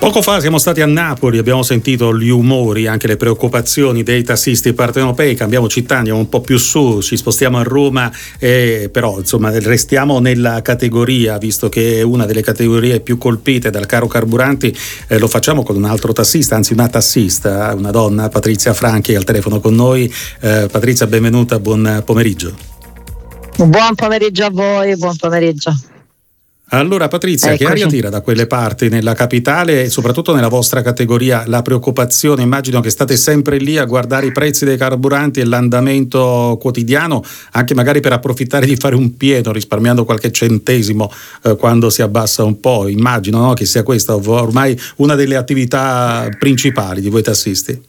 Poco fa siamo stati a Napoli, abbiamo sentito gli umori, anche le preoccupazioni dei tassisti partenopei. Cambiamo città, andiamo un po' più su, ci spostiamo a Roma, però insomma restiamo nella categoria, visto che è una delle categorie più colpite dal caro carburanti. Lo facciamo con un altro tassista, anzi una tassista, una donna, Patrizia Franchi, al telefono con noi. Patrizia, benvenuta, buon pomeriggio. Buon pomeriggio a voi, buon pomeriggio. Allora Patrizia, Eccoci. Che aria tira da quelle parti nella capitale e soprattutto nella vostra categoria la preoccupazione? Immagino che state sempre lì a guardare i prezzi dei carburanti e l'andamento quotidiano, anche magari per approfittare di fare un pieno, risparmiando qualche centesimo quando si abbassa un po'. Immagino, no, che sia questa ormai una delle attività principali di voi tassisti.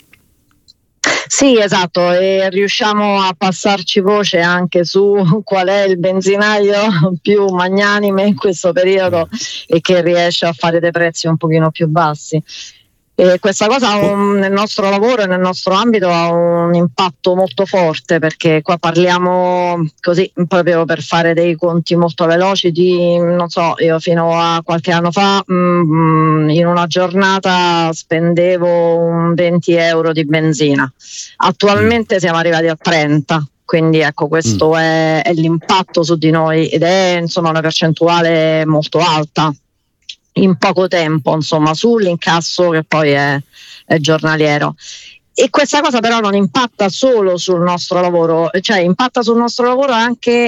Sì, esatto, e riusciamo a passarci voce anche su qual è il benzinaio più magnanime in questo periodo e che riesce a fare dei prezzi un pochino più bassi. E questa cosa nel nostro lavoro e nel nostro ambito ha un impatto molto forte, perché qua parliamo così proprio per fare dei conti molto veloci di, non so, io fino a qualche anno fa in una giornata spendevo 20 euro di benzina, attualmente siamo arrivati a 30. Quindi ecco, questo è l'impatto su di noi ed è insomma una percentuale molto alta in poco tempo, insomma, sull'incasso che poi è giornaliero. E questa cosa però non impatta solo sul nostro lavoro, cioè impatta sul nostro lavoro anche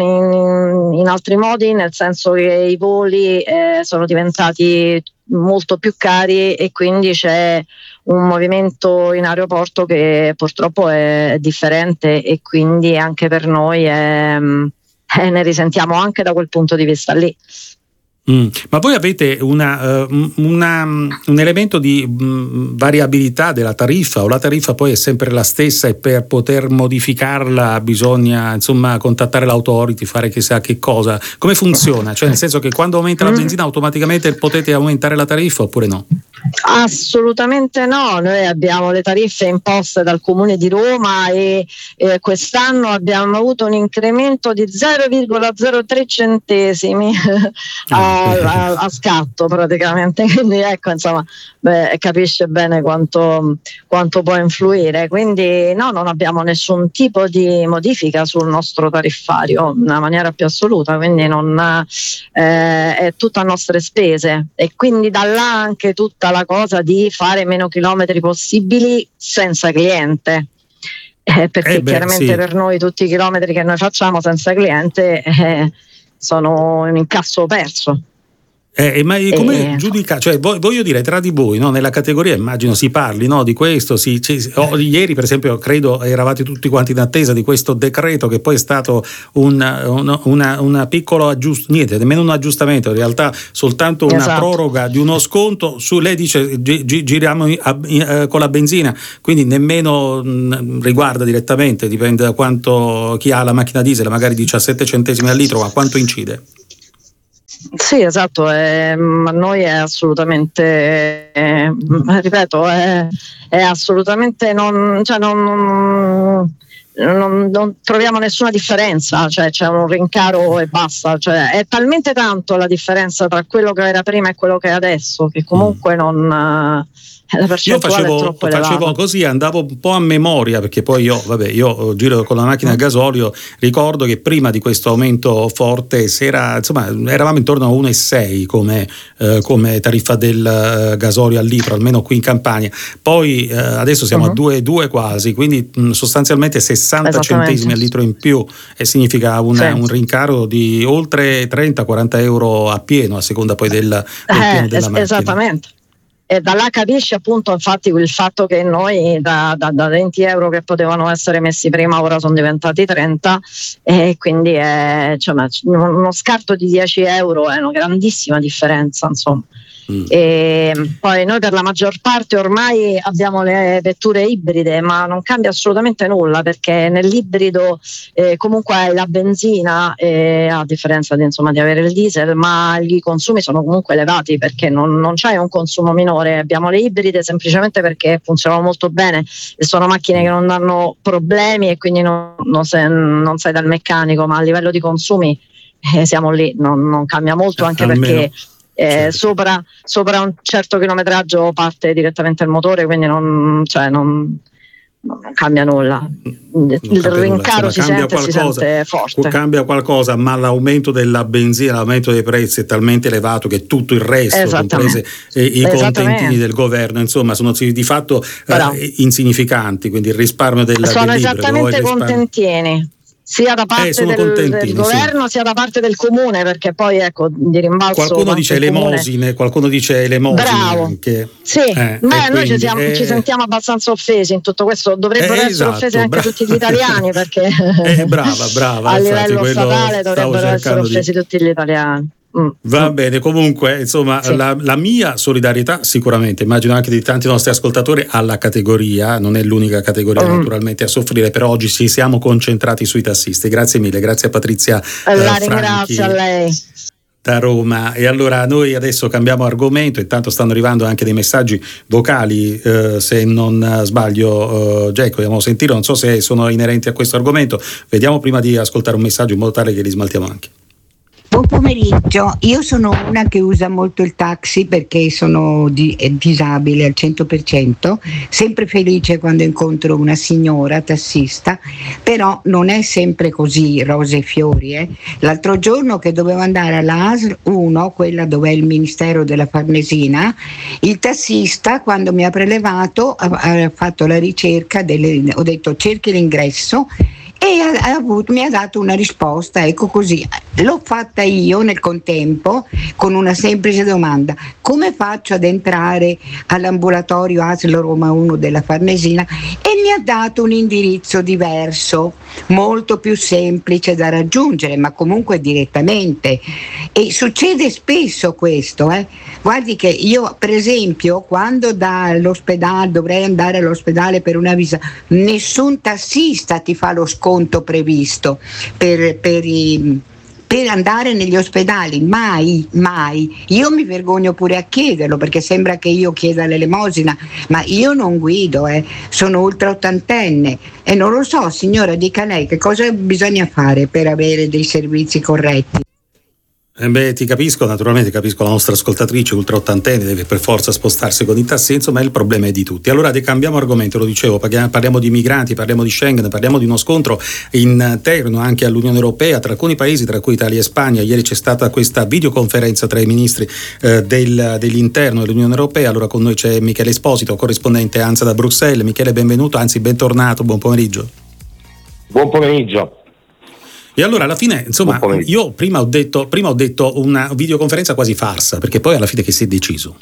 in altri modi, nel senso che i voli sono diventati molto più cari e quindi c'è un movimento in aeroporto che purtroppo è differente e quindi anche per noi ne risentiamo anche da quel punto di vista lì. Ma voi avete un elemento di variabilità della tariffa, o la tariffa poi è sempre la stessa e per poter modificarla bisogna insomma contattare l'autority, fare chissà che cosa? Come funziona? Cioè nel senso che quando aumenta la benzina automaticamente potete aumentare la tariffa oppure no? Assolutamente no, noi abbiamo le tariffe imposte dal Comune di Roma e quest'anno abbiamo avuto un incremento di 0,03 centesimi a scatto praticamente, quindi ecco, insomma, capisce bene quanto può influire. Quindi no, non abbiamo nessun tipo di modifica sul nostro tariffario nella maniera più assoluta, quindi è tutto a nostre spese e quindi da là anche tutta la cosa di fare meno chilometri possibili senza cliente. Perché chiaramente sì, per noi tutti i chilometri che noi facciamo senza cliente sono un incasso perso. Ma come giudica? Cioè, voglio dire, tra di voi, no, nella categoria immagino si parli, no, di questo. Ieri, per esempio, credo eravate tutti quanti in attesa di questo decreto che poi è stato una piccola aggiustamento, niente, nemmeno un aggiustamento, in realtà soltanto una proroga di uno sconto. Lei dice giriamo con la benzina, quindi nemmeno riguarda direttamente, dipende da quanto chi ha la macchina diesel, magari 17 centesimi al litro, ma quanto incide? Sì, esatto, a noi è assolutamente, ripeto, è assolutamente non troviamo nessuna differenza, cioè c'è un rincaro e basta, cioè è talmente tanto la differenza tra quello che era prima e quello che è adesso che comunque la percentuale è troppo elevata. Facevo così, andavo un po' a memoria, perché poi io giro con la macchina a gasolio, ricordo che prima di questo aumento forte eravamo intorno a 1,6 come tariffa del gasolio al litro, almeno qui in Campania. Poi adesso siamo a 2,2 quasi, quindi sostanzialmente 60 centesimi al litro in più, e significa un rincaro di oltre 30-40 euro a pieno, a seconda poi del pieno della macchina. Esattamente. E da là capisci appunto infatti il fatto che noi da 20 euro che potevano essere messi prima ora sono diventati 30 e quindi uno scarto di 10 euro è una grandissima differenza, insomma. E poi noi per la maggior parte ormai abbiamo le vetture ibride, ma non cambia assolutamente nulla, perché nell'ibrido comunque hai la benzina, a differenza di avere il diesel, ma i consumi sono comunque elevati, perché non c'hai un consumo minore. Abbiamo le ibride semplicemente perché funzionano molto bene e sono macchine che non danno problemi e quindi non sei dal meccanico, ma a livello di consumi siamo lì, non cambia molto, anche perché sopra un certo chilometraggio parte direttamente il motore, quindi non cambia nulla. Il rincaro si sente forte. Cambia qualcosa, ma l'aumento della benzina, l'aumento dei prezzi è talmente elevato che tutto il resto, comprese i contentini del governo, insomma, sono di fatto insignificanti. Quindi il risparmio sono esattamente contentini, sia da parte del governo sia da parte del comune, perché poi di rimbalzo qualcuno dice elemosine. Bravo. Anche. Sì, ma noi ci sentiamo abbastanza offesi in tutto questo, dovrebbero essere offesi anche tutti gli italiani, perché brava a livello statale dovrebbero essere offesi tutti gli italiani. Va bene, comunque insomma la mia solidarietà sicuramente, immagino anche di tanti nostri ascoltatori, alla categoria, non è l'unica categoria naturalmente a soffrire, però oggi ci siamo concentrati sui tassisti. Grazie mille, grazie a Patrizia Franchi, ringrazio a lei da Roma. E allora noi adesso cambiamo argomento, intanto stanno arrivando anche dei messaggi vocali, se non sbaglio, Jack, vogliamo sentire, non so se sono inerenti a questo argomento, vediamo prima di ascoltare un messaggio in modo tale che li smaltiamo anche. Buon pomeriggio, io sono una che usa molto il taxi perché sono disabile al 100%, sempre felice quando incontro una signora tassista, però non è sempre così rose e fiori. L'altro giorno che dovevo andare alla ASL 1, quella dove è il Ministero della Farnesina, il tassista quando mi ha prelevato ha fatto la ricerca, ho detto cerchi l'ingresso, e mi ha dato una risposta, ecco così. L'ho fatta io nel contempo con una semplice domanda: come faccio ad entrare all'ambulatorio ASL Roma 1 della Farnesina? E mi ha dato un indirizzo diverso, molto più semplice da raggiungere, ma comunque direttamente. E succede spesso questo, Guardi che io, per esempio, quando dovrei andare all'ospedale per una visita, nessun tassista ti fa lo sconto previsto per andare negli ospedali, mai. Io mi vergogno pure a chiederlo, perché sembra che io chieda l'elemosina, ma io non guido, sono ultra ottantenne e non lo so, signora, dica lei che cosa bisogna fare per avere dei servizi corretti. Ti capisco, naturalmente capisco la nostra ascoltatrice ultra ottantenne, deve per forza spostarsi con i tassi, insomma il problema è di tutti. Allora cambiamo argomento, lo dicevo, parliamo di migranti, parliamo di Schengen, parliamo di uno scontro interno anche all'Unione Europea tra alcuni paesi, tra cui Italia e Spagna. Ieri c'è stata questa videoconferenza tra i ministri dell'interno dell'Unione Europea. Allora con noi c'è Michele Esposito, corrispondente ANSA da Bruxelles. Michele, benvenuto, anzi bentornato, buon pomeriggio. Buon pomeriggio. E allora alla fine, insomma, io prima ho detto una videoconferenza quasi farsa, perché poi alla fine che si è deciso?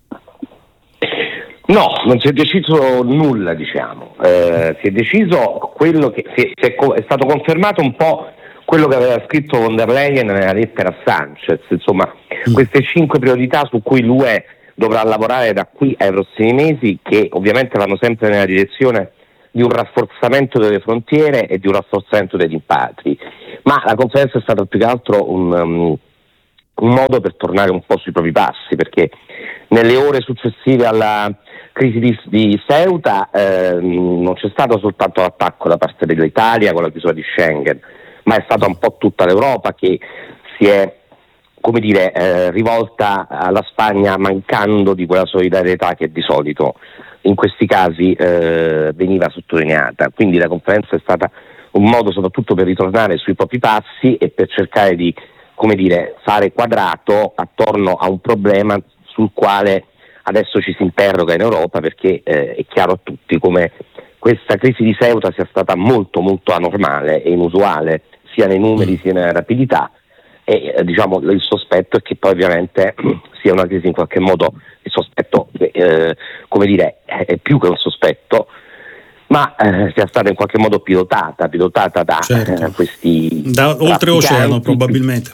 No, non si è deciso nulla, diciamo. Si è deciso quello che è stato confermato un po' quello che aveva scritto von der Leyen nella lettera a Sanchez, insomma, queste 5 priorità su cui l'UE dovrà lavorare da qui ai prossimi mesi, che ovviamente vanno sempre nella direzione di un rafforzamento delle frontiere e di un rafforzamento dei rimpatri. Ma la conferenza è stata più che altro un modo per tornare un po' sui propri passi, perché nelle ore successive alla crisi di Ceuta non c'è stato soltanto l'attacco da parte dell'Italia con la chiusura di Schengen, ma è stata un po' tutta l'Europa che si è, rivolta alla Spagna mancando di quella solidarietà che di solito in questi casi veniva sottolineata. Quindi la conferenza è stata un modo soprattutto per ritornare sui propri passi e per cercare di, fare quadrato attorno a un problema sul quale adesso ci si interroga in Europa, perché è chiaro a tutti come questa crisi di Ceuta sia stata molto molto anormale e inusuale, sia nei numeri sia nella rapidità, e il sospetto è che poi ovviamente sia una crisi in qualche modo, il sospetto è più che un sospetto, ma sia stata in qualche modo pilotata da questi da oltreoceano probabilmente.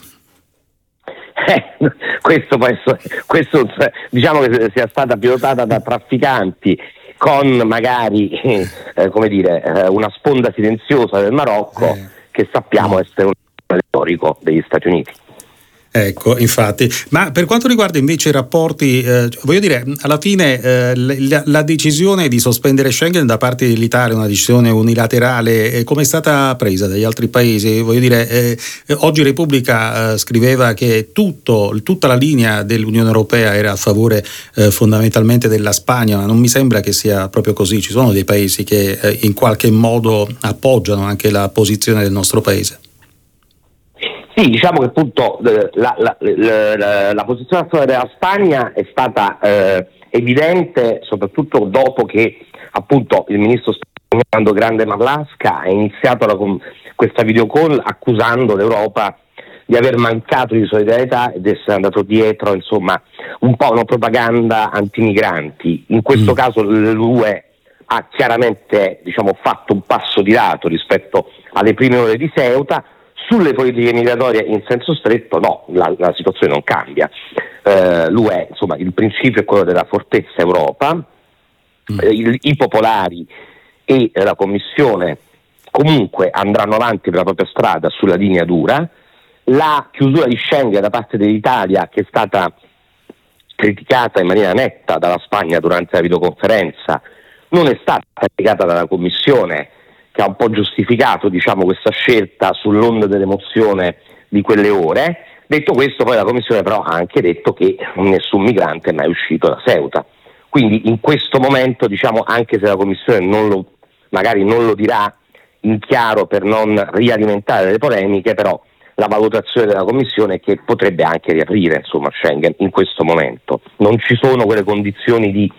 Questo diciamo che sia stata pilotata da trafficanti con magari una sponda silenziosa del Marocco che sappiamo essere un storico degli Stati Uniti. Ecco, infatti. Ma per quanto riguarda invece i rapporti, voglio dire, alla fine la decisione di sospendere Schengen da parte dell'Italia, una decisione unilaterale, come è stata presa dagli altri paesi? Voglio dire, oggi Repubblica scriveva che tutta la linea dell'Unione Europea era a favore fondamentalmente della Spagna, ma non mi sembra che sia proprio così. Ci sono dei paesi che in qualche modo appoggiano anche la posizione del nostro paese. Sì, diciamo che appunto la posizione della Spagna è stata evidente soprattutto dopo che appunto il ministro spagnolo Grande Marlaska ha iniziato questa videocall accusando l'Europa di aver mancato di solidarietà ed essere andato dietro, insomma, un po' una propaganda antimigranti. In questo caso l'UE ha chiaramente, diciamo, fatto un passo di lato rispetto alle prime ore di Ceuta. Sulle politiche migratorie in senso stretto no, la situazione non cambia. L'UE, insomma, il principio è quello della fortezza Europa, i popolari e la Commissione comunque andranno avanti per la propria strada sulla linea dura. La chiusura di Schengen da parte dell'Italia, che è stata criticata in maniera netta dalla Spagna durante la videoconferenza, non è stata criticata dalla Commissione, che ha un po' giustificato, diciamo, questa scelta sull'onda dell'emozione di quelle ore. Detto questo, poi la Commissione però ha anche detto che nessun migrante è mai uscito da Ceuta. Quindi in questo momento, diciamo, anche se la Commissione magari non lo dirà in chiaro per non rialimentare le polemiche, però la valutazione della Commissione è che potrebbe anche riaprire, insomma, Schengen in questo momento. Non ci sono quelle condizioni di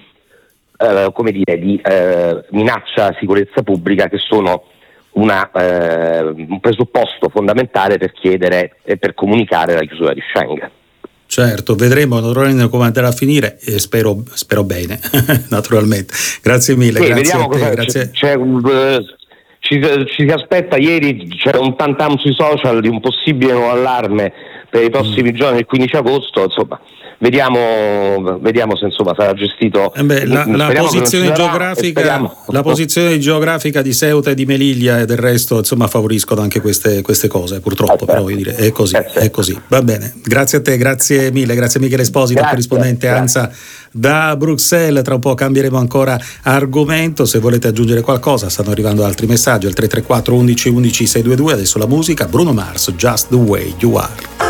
minaccia alla sicurezza pubblica che sono un presupposto fondamentale per chiedere e per comunicare la chiusura di Schengen. Certo, vedremo naturalmente come andrà a finire e spero bene, naturalmente. Grazie mille, sì, grazie a te. Grazie. Ci si aspetta, ieri c'era un tantam sui social di un possibile nuovo allarme per i prossimi giorni, il 15 agosto, insomma. Vediamo se insomma sarà gestito. La posizione geografica di Ceuta e di Melilla e del resto, insomma, favoriscono anche queste cose, purtroppo, però voglio dire, è così. Va bene. Grazie a te, grazie mille, grazie a Michele Esposito, corrispondente ANSA da Bruxelles. Tra un po' cambieremo ancora argomento. Se volete aggiungere qualcosa, stanno arrivando altri messaggi al 334 11 11 622. Adesso la musica, Bruno Mars, Just the Way You Are.